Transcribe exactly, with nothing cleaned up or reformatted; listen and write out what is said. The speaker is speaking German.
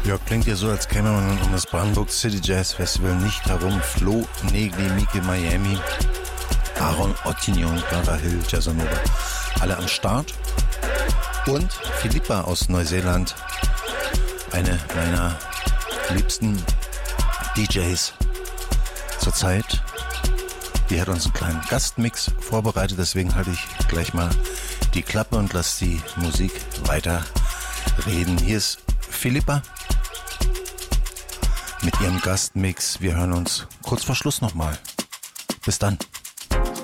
Ja, klingt ja so, als käme man um das Brandenburg City Jazz Festival nicht herum. Flo, Negli, Mike, Miami, Aaron Ottignon, Clara Hill, Jazzanova, alle am Start. Und Philippa aus Neuseeland, eine meiner liebsten D Js zurzeit. Die hat uns einen kleinen Gastmix vorbereitet, deswegen halte ich gleich mal die Klappe und lasse die Musik weiter reden. Hier ist Philippa mit ihrem Gastmix. Wir hören uns kurz vor Schluss nochmal. Bis dann.